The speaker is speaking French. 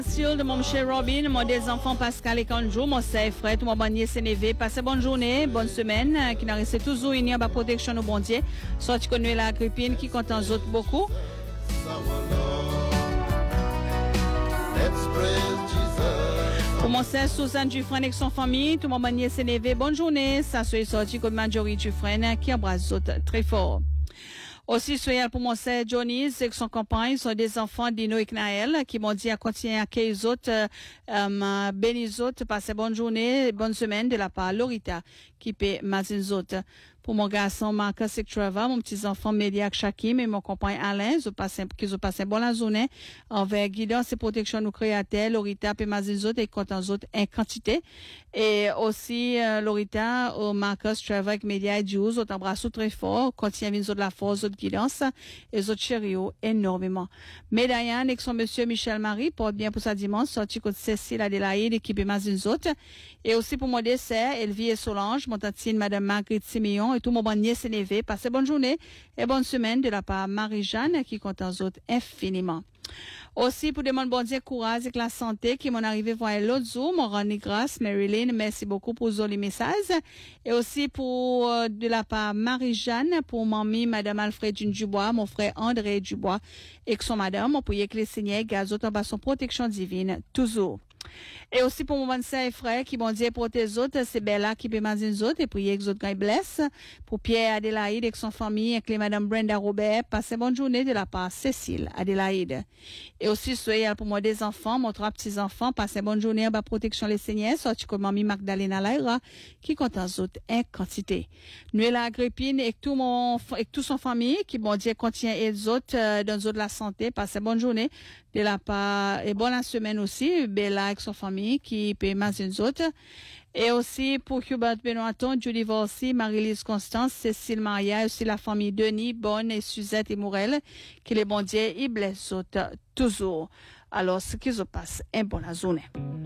De mon cher Robin, mon des enfants Pascal et Kanjou, mon sœur frère, tout mon bannier CNV, passez bonne journée, bonne semaine, qui n'a resté toujours unis en bas protection au bon Dieu, soit tu connais la grippine qui compte en autres beaucoup. Pour mon sœur Suzanne Dufresne avec son famille, tout mon bannier CNV, bonne journée, ça soit sorti comme Marjorie Dufresne qui embrasse autres très fort. Aussi, soyez pour mon sœur Johnny, avec son compagne, sont des enfants Dino et Knaël, qui m'ont dit à continuer à accueillir les autres, bénis les autres, passez bonne journée, bonne semaine de la part Lorita, qui paie les autres. Pour mon garçon Marcus Trevor, mon petit enfant Médiac Shakim et mon compagnon Alain, qui ont passé bonne la journée, envers guidance et protection nous créateurs, Lorita paie les autres et compte les autres en quantité. Et aussi, Lorita, Marcus Trevor avec Média et Jules, ont embrassé très fort, continuez à de la force, de guidance, et les autres chéris énormément. Médaillane avec son monsieur Michel Marie, porte bien pour sa dimanche, sorti contre Cécile Adélaïde, qui paie les autres. Et aussi pour mon dessert, Elvie et Solange, mon tantine Madame Marguerite Siméon, et tout mon bonnier CNV. Passez bonne journée et bonne semaine de la part Marie-Jeanne qui compte en autres infiniment. Aussi pour demander bon Dieu courage et la santé qui m'ont arrivé voir l'autre jour, mon rendre grâce, Marilyn, merci beaucoup pour les messages. Et aussi pour de la part Marie-Jeanne, pour mamie Madame Alfredine Dubois, mon frère André Dubois et que son madame, on prier que les Seigneurs gardent en bas son protection divine toujours. Et aussi pour mon sœur et frère qui m'ont dit pour tes autres, c'est Bella qui peut m'aider les autres et prier que les autres gagnent blesse. Pour Pierre Adélaïde et son famille et que les Madame Brenda Robert, passez bonne journée de la part Cécile Adélaïde. Et aussi soyez pour moi des enfants, mon trois petits enfants, passez bonne journée en bas protection les Seigneurs, sorti comme mamie Magdalena Laira qui compte en autres en quantité. Nuela Agrippine et tout son famille qui m'ont dit contient les autres dans autres la santé, passez bonne journée de la part et bonne semaine aussi, Bella avec son famille qui paie les autres. Et aussi pour Hubert Benoîton, Julie Volsi, Marie-Lise Constance, Cécile Maria, aussi la famille Denis, Bonne et Suzette et Morel, qui les bon Dieu, ils blessent toujours. Alors, ce qui se passe, une bonne journée.